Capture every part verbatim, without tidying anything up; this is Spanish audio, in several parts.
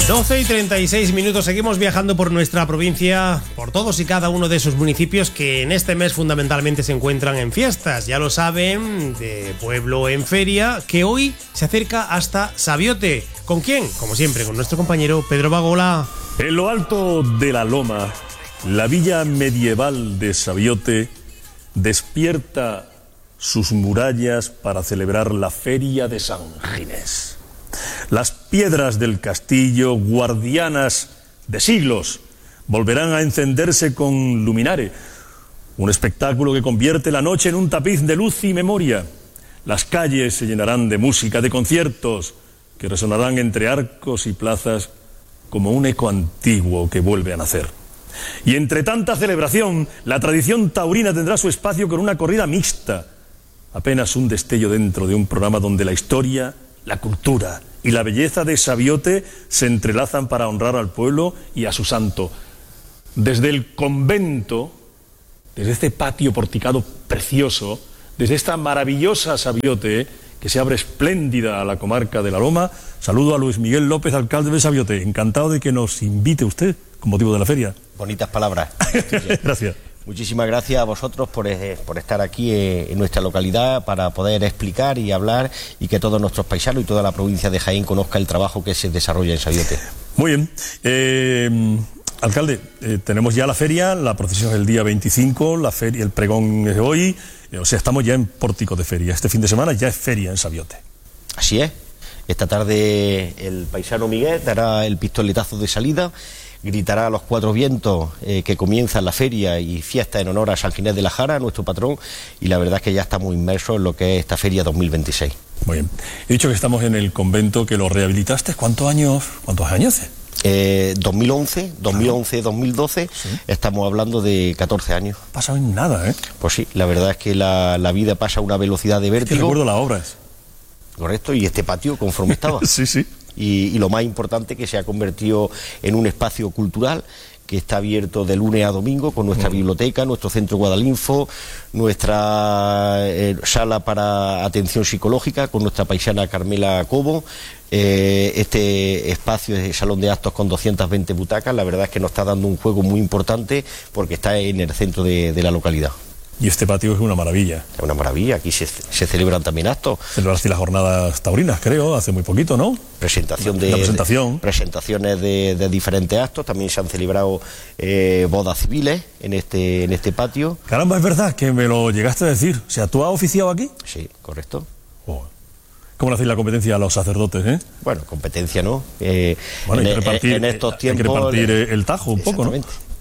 doce y treinta y seis minutos, seguimos viajando por nuestra provincia, por todos y cada uno de esos municipios que en este mes fundamentalmente se encuentran en fiestas. Ya lo saben, de pueblo en feria, que hoy se acerca hasta Sabiote. ¿Con quién? Como siempre, con nuestro compañero Pedro Bagola. En lo alto de la loma, la villa medieval de Sabiote despierta sus murallas para celebrar la feria de San Ginés. Las piedras del castillo, guardianas de siglos, volverán a encenderse con luminares. Un espectáculo que convierte la noche en un tapiz de luz y memoria. Las calles se llenarán de música, de conciertos, que resonarán entre arcos y plazas como un eco antiguo que vuelve a nacer. Y entre tanta celebración, la tradición taurina tendrá su espacio con una corrida mixta. Apenas un destello dentro de un programa donde la historia, la cultura y la belleza de Sabiote se entrelazan para honrar al pueblo y a su santo. Desde el convento, desde este patio porticado precioso, desde esta maravillosa Sabiote que se abre espléndida a la comarca de la Loma, saludo a Luis Miguel López, alcalde de Sabiote. Encantado de que nos invite usted con motivo de la feria. Bonitas palabras. Gracias. Muchísimas gracias a vosotros por, eh, por estar aquí eh, en nuestra localidad para poder explicar y hablar y que todos nuestros paisanos y toda la provincia de Jaén conozca el trabajo que se desarrolla en Sabiote. Muy bien. Eh, alcalde, eh, tenemos ya la feria, la procesión es el día veinticinco, la feria, el pregón es hoy, eh, o sea, estamos ya en pórtico de feria. Este fin de semana ya es feria en Sabiote. Así es. Esta tarde el paisano Miguel dará el pistoletazo de salida, gritará a los cuatro vientos eh, que comienza la feria y fiesta en honor a San Ginés de la Jara, nuestro patrón, y la verdad es que ya estamos inmersos en lo que es esta feria dos mil veintiséis. Muy bien. He dicho que estamos en el convento, que lo rehabilitaste. ¿Cuántos años, cuántos años hace? Eh, dos mil once, dos mil once, dos mil doce, ¿sí? Estamos hablando de catorce años. Ha pasado en nada, ¿eh? Pues sí, la verdad es que la, la vida pasa a una velocidad de vértigo. Es que recuerdo las obras. Correcto, y este patio conforme estaba. Sí, sí. Y, y lo más importante, que se ha convertido en un espacio cultural que está abierto de lunes a domingo con nuestra bueno. biblioteca, nuestro centro Guadalinfo, nuestra eh, sala para atención psicológica con nuestra paisana Carmela Cobo, eh, este espacio de salón de actos con doscientas veinte butacas. La verdad es que nos está dando un juego muy importante porque está en el centro de, de la localidad. Y este patio es una maravilla. Es una maravilla, aquí se, se celebran también actos. Celebraste las jornadas taurinas, creo, hace muy poquito, ¿no? Presentación de, presentación. de presentaciones de, de diferentes actos, también se han celebrado eh, bodas civiles en este, en este patio. Caramba, es verdad que me lo llegaste a decir. O sea, ¿tú has oficiado aquí? Sí, correcto. Oh. ¿Cómo le hacéis la competencia a los sacerdotes, eh? Bueno, competencia no. Eh, bueno, hay que en, repartir, en estos tiempos... Hay que repartir el tajo un poco, ¿no?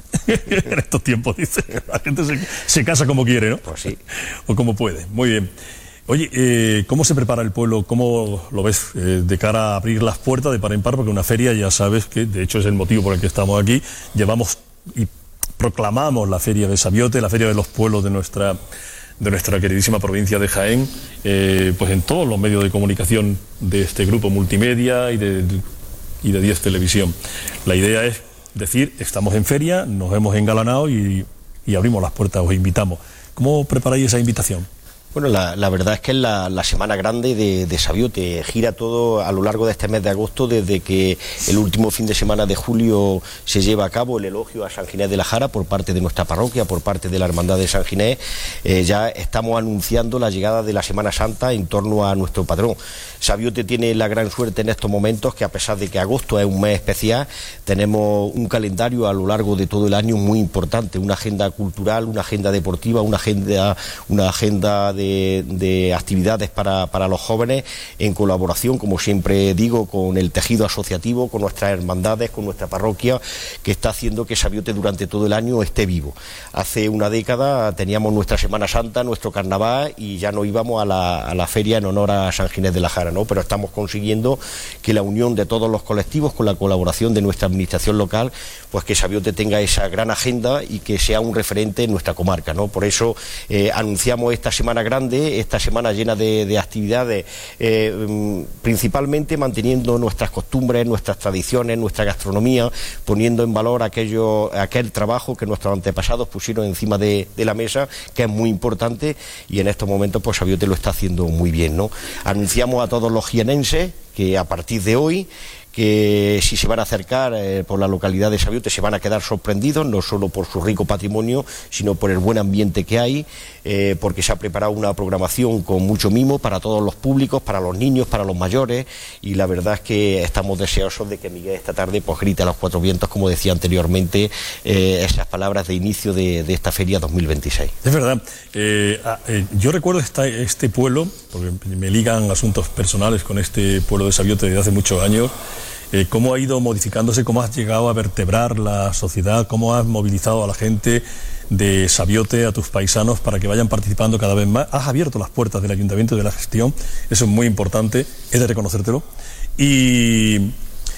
En estos tiempos, dice, la gente se, se casa como quiere, ¿no? Pues sí. O como puede. Muy bien. Oye, eh, ¿cómo se prepara el pueblo? ¿Cómo lo ves eh, de cara a abrir las puertas de par en par? Porque una feria, ya sabes que, de hecho, es el motivo por el que estamos aquí. Llevamos y proclamamos la feria de Sabiote, la feria de los pueblos de nuestra, de nuestra queridísima provincia de Jaén, eh, pues en todos los medios de comunicación de este grupo multimedia y de, y de diez Televisión. La idea es decir, estamos en feria, nos hemos engalanado y, y abrimos las puertas, os invitamos. ¿Cómo preparáis esa invitación? Bueno, la, la verdad es que es la, la semana grande de, de Sabiote. Gira todo a lo largo de este mes de agosto, desde que el último fin de semana de julio se lleva a cabo el elogio a San Ginés de la Jara por parte de nuestra parroquia, por parte de la Hermandad de San Ginés. Eh, ya estamos anunciando la llegada de la Semana Santa en torno a nuestro patrón. Sabiote tiene la gran suerte en estos momentos que, a pesar de que agosto es un mes especial, tenemos un calendario a lo largo de todo el año muy importante, una agenda cultural, una agenda deportiva, una agenda, una agenda de De, de actividades para, para los jóvenes, en colaboración, como siempre digo, con el tejido asociativo, con nuestras hermandades, con nuestra parroquia, que está haciendo que Sabiote durante todo el año esté vivo. Hace una década teníamos nuestra Semana Santa, nuestro carnaval, y ya no íbamos a la, a la feria en honor a San Ginés de la Jara, ¿no? Pero estamos consiguiendo que la unión de todos los colectivos, con la colaboración de nuestra administración local, pues que Sabiote tenga esa gran agenda y que sea un referente en nuestra comarca, ¿no? Por eso eh, anunciamos esta semana grande, esta semana llena de, de actividades, eh, principalmente manteniendo nuestras costumbres, nuestras tradiciones, nuestra gastronomía, poniendo en valor aquello, aquel trabajo que nuestros antepasados pusieron encima de, de la mesa, que es muy importante, y en estos momentos pues Sabiote lo está haciendo muy bien, ¿no? Anunciamos a todos los jienenses que a partir de hoy que si se van a acercar eh, por la localidad de Sabiote se van a quedar sorprendidos, no solo por su rico patrimonio, sino por el buen ambiente que hay, eh, porque se ha preparado una programación con mucho mimo para todos los públicos, para los niños, para los mayores, y la verdad es que estamos deseosos de que Miguel esta tarde pues grite a los cuatro vientos, como decía anteriormente, eh, esas palabras de inicio de, de esta feria dos mil veintiséis. Es verdad, eh, eh, yo recuerdo esta, este pueblo, porque me ligan asuntos personales con este pueblo de Sabiote desde hace muchos años. Eh, cómo ha ido modificándose, cómo has llegado a vertebrar la sociedad, cómo has movilizado a la gente de Sabiote, a tus paisanos, para que vayan participando cada vez más. Has abierto las puertas del ayuntamiento y de la gestión, eso es muy importante, he de reconocértelo. Y,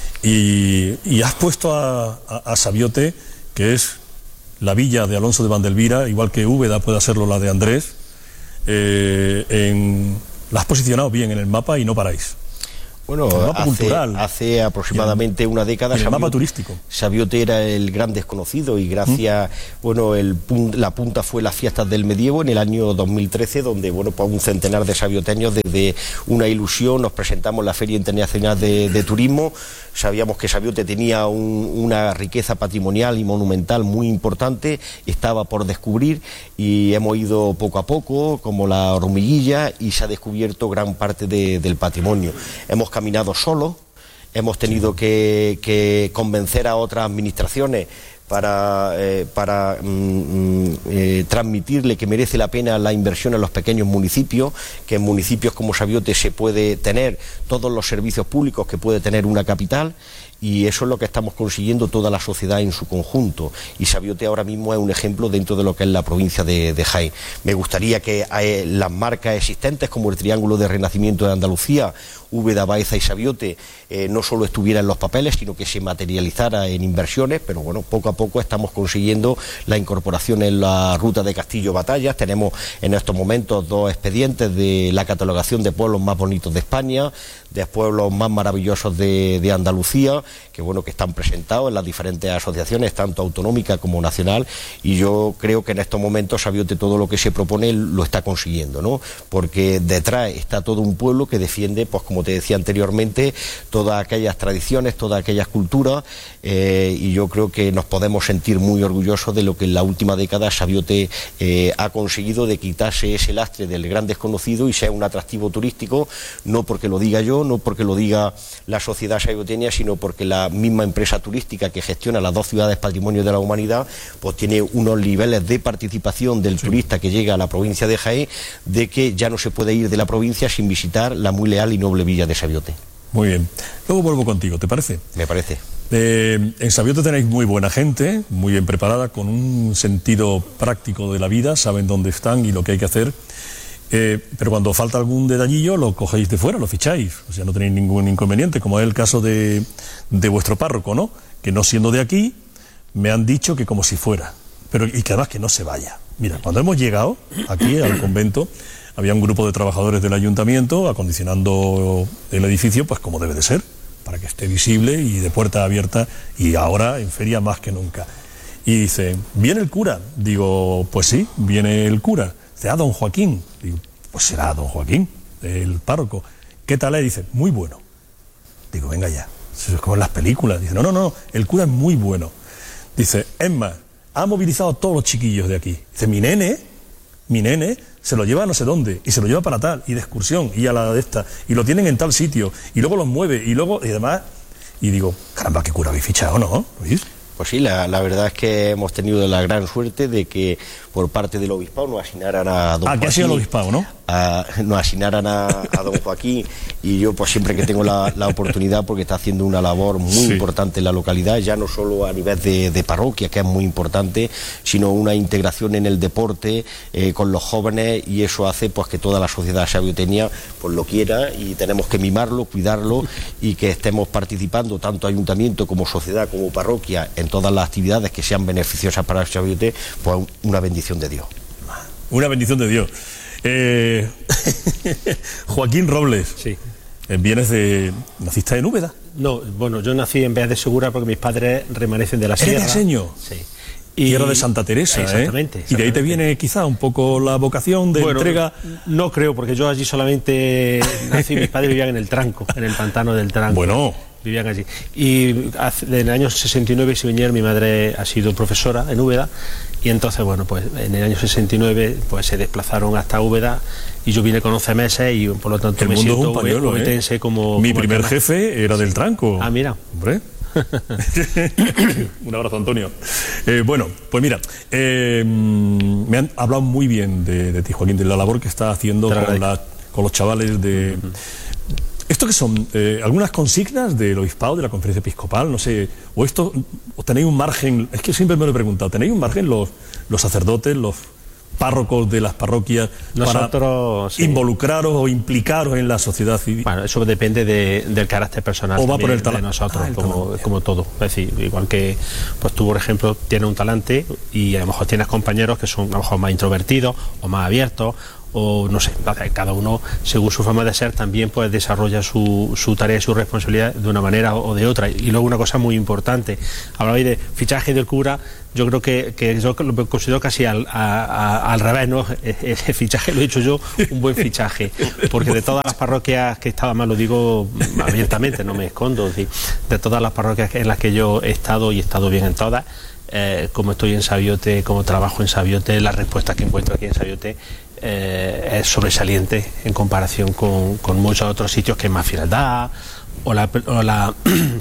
y, y has puesto a, a, a Sabiote, que es la villa de Alonso de Vandelvira, igual que Úbeda puede hacerlo la de Andrés, eh, en, la has posicionado bien en el mapa y no paráis. Bueno, hace, hace aproximadamente una década el mapa turístico. Sabiote era el gran desconocido y gracias, ¿Mm? bueno, el, la punta fue las fiestas del medievo en el año dos mil trece, donde, bueno, pues un centenar de sabioteños desde una ilusión nos presentamos en la Feria Internacional de, de Turismo. Sabíamos que Sabiote tenía un, una riqueza patrimonial y monumental muy importante, estaba por descubrir y hemos ido poco a poco, como la hormiguilla, y se ha descubierto gran parte de, del patrimonio. Hemos caminado solos, hemos tenido que, que convencer a otras administraciones para, eh, para mm, eh, transmitirle que merece la pena la inversión en los pequeños municipios, que en municipios como Sabiote se puede tener todos los servicios públicos que puede tener una capital, y eso es lo que estamos consiguiendo toda la sociedad en su conjunto, y Sabiote ahora mismo es un ejemplo dentro de lo que es la provincia de, de Jaén. Me gustaría que eh, las marcas existentes como el Triángulo de Renacimiento de Andalucía, Úbeda, Baeza y Sabiote, eh, no solo estuviera en los papeles, sino que se materializara en inversiones, pero bueno, poco a poco estamos consiguiendo la incorporación en la ruta de Castillo-Batallas. Tenemos en estos momentos dos expedientes de la catalogación de pueblos más bonitos de España, de pueblos más maravillosos de, de Andalucía, que bueno, que están presentados en las diferentes asociaciones, tanto autonómica como nacional, y yo creo que en estos momentos Sabiote todo lo que se propone lo está consiguiendo, ¿no? Porque detrás está todo un pueblo que defiende, pues como te decía anteriormente, todas aquellas tradiciones, todas aquellas culturas, eh, y yo creo que nos podemos sentir muy orgullosos de lo que en la última década Sabiote eh, ha conseguido, de quitarse ese lastre del gran desconocido y sea un atractivo turístico, no porque lo diga yo, no porque lo diga la sociedad sabioteña, sino porque la misma empresa turística que gestiona las dos ciudades patrimonio de la humanidad, pues tiene unos niveles de participación del sí. turista que llega a la provincia de Jaén, de que ya no se puede ir de la provincia sin visitar la muy leal y noble villa de Sabiote. Muy bien. Luego vuelvo contigo, ¿te parece? Me parece. Eh, en Sabiote tenéis muy buena gente, muy bien preparada, con un sentido práctico de la vida, saben dónde están y lo que hay que hacer. Eh, pero cuando falta algún detallillo lo cogéis de fuera, lo ficháis, o sea, no tenéis ningún inconveniente, como es el caso de, de vuestro párroco, ¿no? Que no siendo de aquí, me han dicho que como si fuera, pero y que además que no se vaya. Mira, cuando hemos llegado aquí al convento, había un grupo de trabajadores del ayuntamiento acondicionando el edificio, pues como debe de ser, para que esté visible y de puerta abierta, y ahora en feria más que nunca. Y dice, ¿viene el cura? Digo, pues sí, viene el cura. Dice, ah, don Joaquín. Digo, pues será don Joaquín, el párroco. ¿Qué tal es? Dice, muy bueno. Digo, venga ya, eso es como en las películas. Dice, no, no, no, el cura es muy bueno. Dice, es más, ha movilizado a todos los chiquillos de aquí. Dice, mi nene, mi nene, se lo lleva a no sé dónde, y se lo lleva para tal, y de excursión, y a la de esta, y lo tienen en tal sitio, y luego los mueve, y luego, y demás. Y digo, caramba, qué cura habéis fichado, ¿no, Luis? Pues sí, la, la verdad es que hemos tenido la gran suerte de que por parte del obispado nos asignaran a don Ah, que ha sido el obispado, ¿no? A, nos asignaran a, a don Joaquín, y yo pues siempre que tengo la, la oportunidad, porque está haciendo una labor muy sí. importante en la localidad, ya no solo a nivel de, de parroquia, que es muy importante, sino una integración en el deporte eh, con los jóvenes, y eso hace pues que toda la sociedad sabioteña pues lo quiera, y tenemos que mimarlo, cuidarlo, y que estemos participando tanto ayuntamiento como sociedad como parroquia en todas las actividades que sean beneficiosas para el Sabiote, pues una bendición de Dios. Una bendición de Dios. Eh, Joaquín Robles. Sí. ¿Vienes de... ¿Naciste en Úbeda? No, bueno, yo nací en Beas de Segura porque mis padres remanescen de la sierra. ¿Eres beaseño? Sí. Y tierra de Santa Teresa, exactamente, ¿eh? exactamente. Y de ahí te viene quizá un poco la vocación de bueno, entrega. No creo, porque yo allí solamente nací y mis padres vivían en el Tranco, en el pantano del Tranco. Bueno. vivían allí. Y hace, en el año sesenta y nueve se vinieron, mi madre ha sido profesora en Úbeda, y entonces, bueno, pues en el año sesenta y nueve pues se desplazaron hasta Úbeda, y yo vine con once meses y por lo tanto el me mundo siento es un pañuelo, ubetense ¿eh? como... Mi como primer jefe era del Tranco. Ah, mira. Hombre. Un abrazo, Antonio. Eh, bueno, pues mira, eh, me han hablado muy bien de, de ti, Joaquín, de la labor que está haciendo con, la, con los chavales de... Uh-huh. ¿Esto qué son? Eh, ¿Algunas consignas del obispado, de la conferencia episcopal? No sé, o esto, o tenéis un margen, es que siempre me lo he preguntado, ¿tenéis un margen los, los sacerdotes, los párrocos de las parroquias Nosotros, para sí. involucraros o implicaros en la sociedad civil? Bueno, eso depende de, del carácter personal o va por el de nosotros, ah, como, como todo. Es decir, igual que pues tú, por ejemplo, tienes un talante y a lo mejor tienes compañeros que son a lo mejor más introvertidos o más abiertos, o no sé, cada uno según su forma de ser también pues desarrolla su, su tarea y su responsabilidad de una manera o de otra. Y luego una cosa muy importante, hablabais de fichaje del cura, yo creo que, que yo lo considero casi al, a, a, al revés, ¿no? El fichaje lo he hecho yo un buen fichaje, porque de todas las parroquias que he estado, más lo digo abiertamente, no me escondo, es decir, de todas las parroquias en las que yo he estado y he estado bien en todas, eh, como estoy en Sabiote, como trabajo en Sabiote, las respuestas que encuentro aquí en Sabiote Eh, es sobresaliente en comparación con, con muchos otros sitios que es más frialdad o la, o la,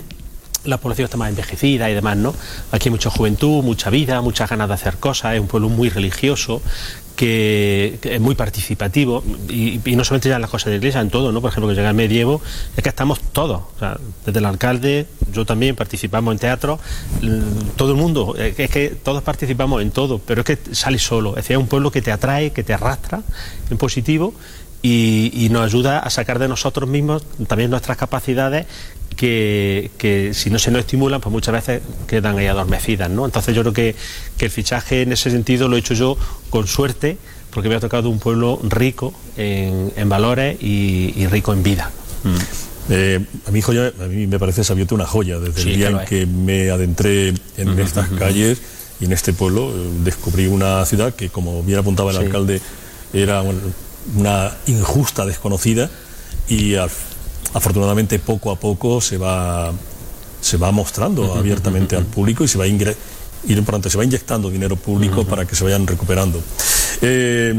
la población está más envejecida y demás, ¿no? Aquí hay mucha juventud, mucha vida, muchas ganas de hacer cosas, es un pueblo muy religioso, que, que es muy participativo y, y no solamente ya en las cosas de la iglesia, en todo, ¿no? Por ejemplo, que llega el medievo, es que estamos todos, o sea, desde el alcalde, yo también participamos en teatro, todo el mundo, es que, es que todos participamos en todo, pero es que sale solo, es decir, es un pueblo que te atrae, que te arrastra en positivo y, y nos ayuda a sacar de nosotros mismos también nuestras capacidades que, que si no se nos estimulan pues muchas veces quedan ahí adormecidas, ¿no? Entonces yo creo que, que el fichaje en ese sentido lo he hecho yo con suerte, porque me ha tocado un pueblo rico en, en valores y, y rico en vida. Mm. Eh, a, mi joya, a mí me parece Sabiote una joya, desde sí, el día en que me adentré en uh-huh, estas uh-huh. calles y en este pueblo, eh, descubrí una ciudad que, como bien apuntaba el sí. alcalde, era una, una injusta desconocida y al afortunadamente poco a poco se va se va mostrando uh-huh, abiertamente uh-huh. al público y se va ingre y por tanto se va inyectando dinero público uh-huh. para que se vayan recuperando. Eh,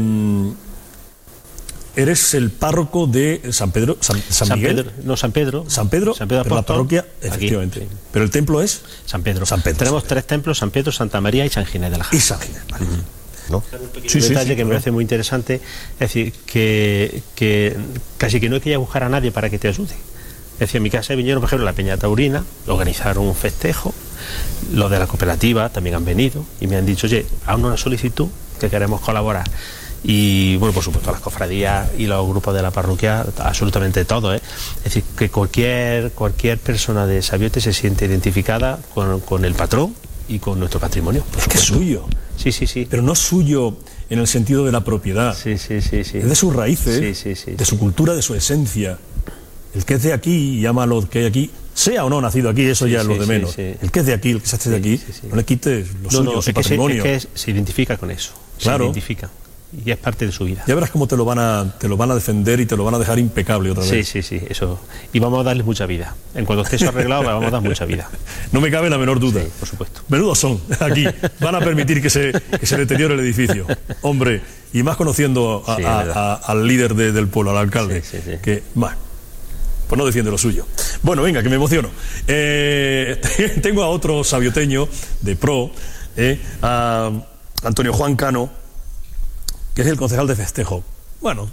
eres el párroco de San Pedro, San, San, San Miguel, Pedro, no San Pedro, San Pedro, San Pedro pero la parroquia, aquí, efectivamente. Sí. Pero el templo es San Pedro. San Pedro. Tenemos tres templos: San Pedro, Santa María y San Ginés de la Jara. Y San Ginés, vale. Uh-huh. ¿No? Sí, un detalle sí, sí, que me parece muy interesante, es decir, que, que casi que no hay que ir a buscar a nadie para que te ayude. Es decir, en mi casa vinieron, por ejemplo, la Peña Taurina, organizaron un festejo, los de la cooperativa también han venido y me han dicho, oye, haz una solicitud que queremos colaborar. Y bueno, por supuesto, las cofradías y los grupos de la parroquia, absolutamente todo, ¿eh? Es decir, que cualquier, cualquier persona de Sabiote se siente identificada con, con el patrón y con nuestro patrimonio. Es que es suyo. Sí, sí, sí. Pero no suyo en el sentido de la propiedad. Sí, sí, sí, sí. Es de sus raíces, sí, sí, sí, de sí. su cultura, de su esencia. El que es de aquí, llama a lo que hay aquí, sea o no nacido aquí, eso sí, ya es lo de menos. Sí, sí. El que es de aquí, el que se hace sí, de aquí, sí, sí. no le quites lo no, suyo, no, su es patrimonio. Que se, es que se identifica con eso. Claro. Se identifica. Y es parte de su vida. Ya verás cómo te lo van a te lo van a defender y te lo van a dejar impecable otra vez. Sí, sí, sí, eso. Y vamos a darles mucha vida. En cuanto esté eso arreglado, vamos a dar mucha vida. No me cabe la menor duda. Sí, por supuesto. Menudos son aquí. Van a permitir que se, que se deteriore el edificio. Hombre, y más conociendo a, sí, a, a, al líder de, del pueblo, al alcalde, sí, sí, sí. que más. Pues no defiende lo suyo. Bueno, venga, que me emociono. Eh, tengo a otro sabioteño de pro, eh, a Antonio Juan Cano, que es el concejal de festejo. Bueno,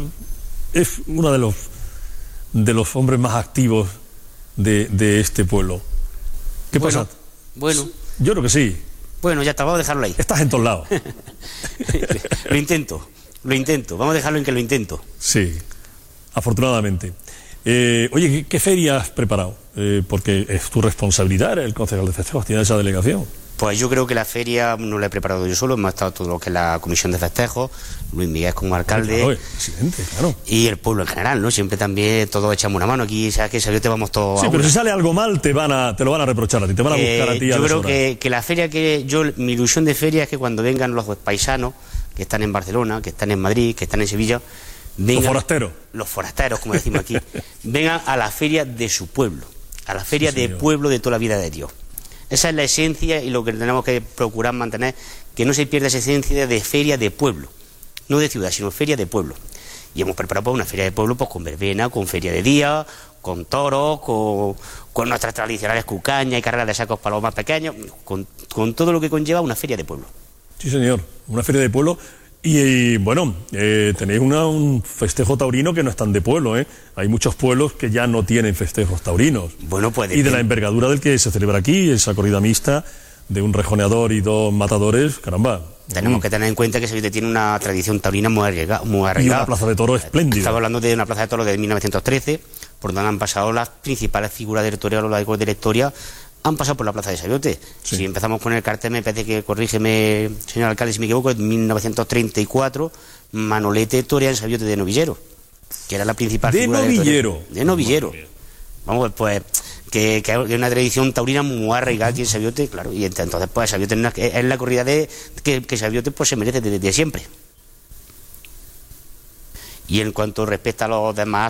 es uno de los de los hombres más activos de, de este pueblo. ¿Qué bueno, pasa? Bueno. Yo creo que sí. Bueno, ya está, vamos a dejarlo ahí. Estás en todos lados. Lo intento, lo intento. Vamos a dejarlo en que lo intento. Sí, afortunadamente. Eh, oye, ¿qué, ¿qué feria has preparado? Eh, porque es tu responsabilidad, eres el concejal de festejos, tienes esa delegación. Pues yo creo que la feria no la he preparado yo solo, hemos estado todo lo que es la comisión de festejos, Luis Miguel como alcalde, claro, presidente, claro. Y el pueblo en general, ¿no? Siempre también todos echamos una mano aquí, sabes que Sabiote vamos todos. Sí, a pero una. Si sale algo mal te van a te lo van a reprochar a ti, te van a buscar eh, a ti. A yo creo que, que la feria que yo mi ilusión de feria es que cuando vengan los paisanos que están en Barcelona, que están en Madrid, que están en Sevilla, vengan, los forasteros, los forasteros como decimos aquí, vengan a la feria de su pueblo. a la feria Sí, de señor. pueblo de toda la vida de Dios. Esa es la esencia y lo que tenemos que procurar mantener, que no se pierda esa esencia de feria de pueblo, no de ciudad, sino feria de pueblo. Y hemos preparado pues, una feria de pueblo pues, con verbena, con feria de día, con toros, con, con nuestras tradicionales cucañas y carreras de sacos para los más pequeños, con, con todo lo que conlleva una feria de pueblo. Sí, señor, una feria de pueblo. Y, y, bueno, eh, tenéis una, un festejo taurino que no es tan de pueblo, ¿eh? Hay muchos pueblos que ya no tienen festejos taurinos. Bueno, pues Y de la envergadura del que se celebra aquí, esa corrida mixta de un rejoneador y dos matadores, caramba. Tenemos que tener en cuenta que Sabiote tiene una tradición taurina muy arraigada. Muy Y arraigada. una plaza de toros espléndida. Estamos hablando de una plaza de toros de mil novecientos trece, por donde han pasado las principales figuras del toreo a lo largo de la historia, han pasado por la plaza de Sabiote. Sí. Si empezamos con el cartel, me parece que, corrígeme, señor alcalde, si me equivoco, en mil novecientos treinta y cuatro, Manolete torea en Sabiote de Novillero, que era la principal De figura del novillero. toreo. De Novillero. Vamos, pues, que, que es una tradición taurina muy arraigada aquí en Sabiote, claro, y entonces, pues, Sabiote es, una- es la corrida de que, que Sabiote pues, se merece desde siempre. Y en cuanto respecta a los demás